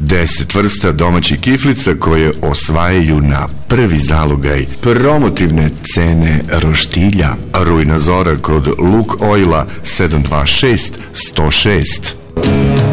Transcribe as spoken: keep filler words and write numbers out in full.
deset vrsta domaćih kiflica koje osvajaju na prvi zalogaj promotivne cene roštilja. Rujna zora kod Luk Oila sedam dva šest sto šest.